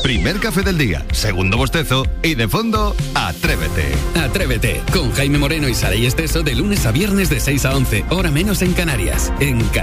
Primer café del día, segundo bostezo y de fondo, Atrévete. Atrévete, con Jaime Moreno y Saray Esteso de lunes a viernes de 6 a 11, hora menos en Canarias, en